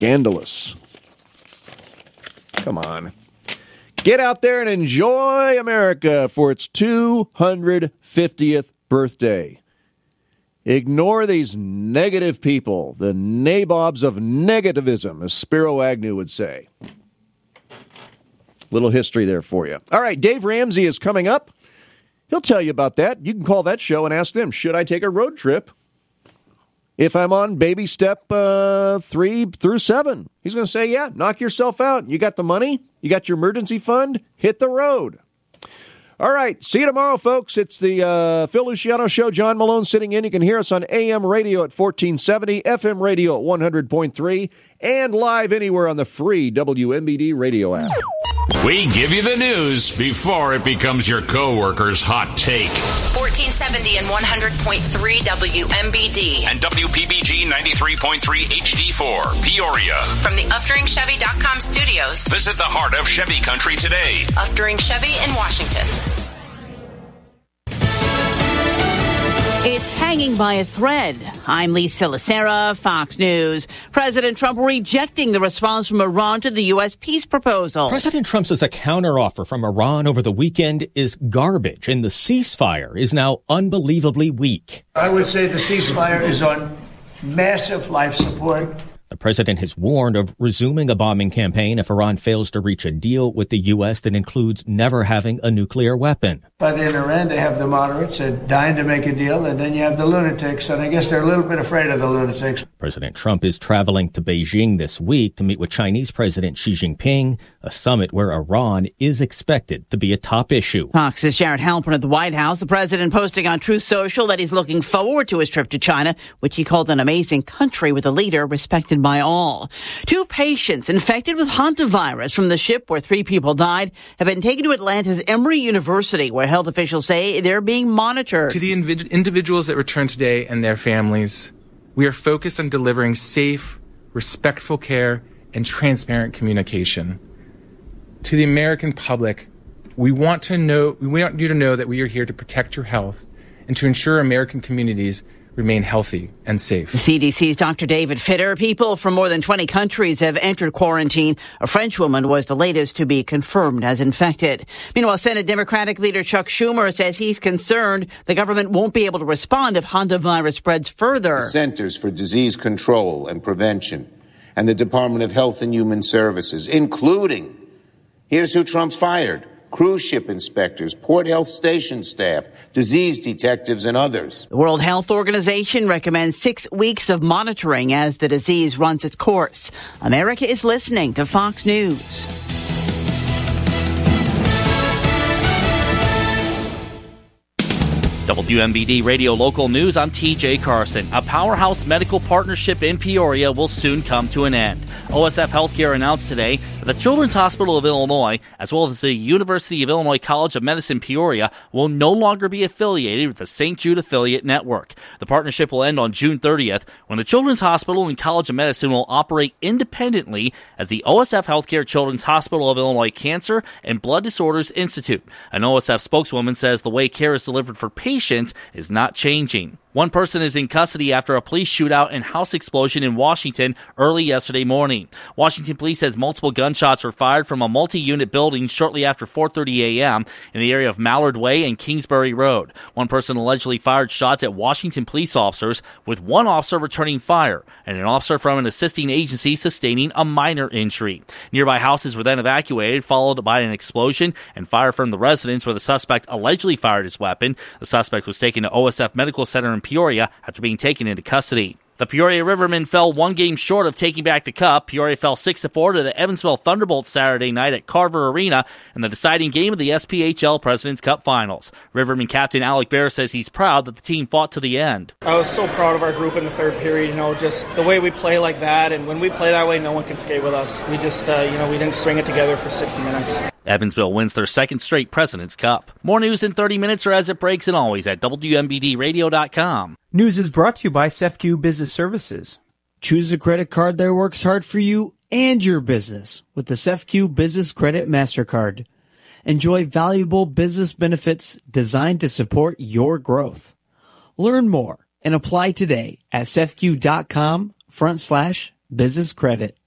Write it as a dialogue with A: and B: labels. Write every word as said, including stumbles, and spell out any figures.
A: scandalous. Come on. Get out there and enjoy America for its two hundred fiftieth birthday. Ignore these negative people, the nabobs of negativism, as Spiro Agnew would say. Little history there for you. All right, Dave Ramsey is coming up. He'll tell you about that. You can call that show and ask them, should I take a road trip if I'm on baby step uh, three through seven? He's going to say, yeah, knock yourself out. You got the money? You got your emergency fund? Hit the road. All right, see you tomorrow, folks. It's the uh, Phil Luciano Show. John Malone sitting in. You can hear us on A M radio at fourteen seventy, F M radio at one hundred point three, and live anywhere on the free W M B D radio app.
B: We give you the news before it becomes your coworker's hot take.
C: fourteen seventy and one hundred point three W M B D.
B: And W P B G ninety-three point three H D four, Peoria.
C: From the Uftring Chevy dot com studios.
B: Visit the heart of Chevy country today.
C: Uftring Chevy in Washington.
D: It's hanging by a thread. I'm Lisa Lacera, Fox News. President Trump rejecting the response from Iran to the U S peace proposal.
E: President Trump says a counteroffer from Iran over the weekend is garbage, and the ceasefire is now unbelievably weak.
F: I would say the ceasefire is on massive life support.
E: The president has warned of resuming a bombing campaign if Iran fails to reach a deal with the U S that includes never having a nuclear weapon.
F: But in Iran, they have the moderates that dying to make a deal, and then you have the lunatics, and I guess they're a little bit afraid of the lunatics.
E: President Trump is traveling to Beijing this week to meet with Chinese President Xi Jinping, a summit where Iran is expected to be a top issue.
D: Fox's Jared Halpern at the White House. The president posting on Truth Social that he's looking forward to his trip to China, which he called an amazing country with a leader respected by all. Two patients infected with hantavirus from the ship where three people died have been taken to Atlanta's Emory University, where health officials say they're being monitored.
G: To the invid- individuals that return today and their families, we are focused on delivering safe, respectful care and transparent communication. To the American public, we want to know, we want you to know that we are here to protect your health and to ensure American communities remain healthy and safe.
D: The C D C's Doctor David Fitter. People from more than twenty countries have entered quarantine. A French woman was the latest to be confirmed as infected. Meanwhile, Senate Democratic leader Chuck Schumer says he's concerned the government won't be able to respond if hantavirus spreads further.
H: The Centers for Disease Control and Prevention and the Department of Health and Human Services, including, here's who Trump fired, cruise ship inspectors, port health station staff, disease detectives, and others.
D: The World Health Organization recommends six weeks of monitoring as the disease runs its course. America is listening to Fox News.
I: W M B D Radio Local News, I'm T J Carson. A powerhouse medical partnership in Peoria will soon come to an end. O S F Healthcare announced today that the Children's Hospital of Illinois, as well as the University of Illinois College of Medicine Peoria, will no longer be affiliated with the Saint Jude Affiliate Network. The partnership will end on June thirtieth, when the Children's Hospital and College of Medicine will operate independently as the O S F Healthcare Children's Hospital of Illinois Cancer and Blood Disorders Institute. An O S F spokeswoman says the way care is delivered for patients is not changing. One person is in custody after a police shootout and house explosion in Washington early yesterday morning. Washington police says multiple gunshots were fired from a multi-unit building shortly after four thirty a.m. in the area of Mallard Way and Kingsbury Road. One person allegedly fired shots at Washington police officers, with one officer returning fire and an officer from an assisting agency sustaining a minor injury. Nearby houses were then evacuated, followed by an explosion and fire from the residence where the suspect allegedly fired his weapon. The suspect was taken to O S F Medical Center in Peoria after being taken into custody. The Peoria Rivermen fell one game short of taking back the cup. Peoria fell six to four to the Evansville Thunderbolts Saturday night at Carver Arena in the deciding game of the S P H L President's Cup Finals. Rivermen captain Alec Bear says he's proud that the team fought to the end.
J: I was so proud of our group in the third period, you know, just the way we play like that, and when we play that way, no one can skate with us. We just, uh, you know, we didn't string it together for sixty minutes.
I: Evansville wins their second straight President's Cup. More news in thirty minutes or as it breaks, and always at W M B D radio dot com.
K: News is brought to you by C E F C U Business Services.
L: Choose a credit card that works hard for you and your business with the C E F C U Business Credit MasterCard. Enjoy valuable business benefits designed to support your growth. Learn more and apply today at C E F C U dot com front slash business credit.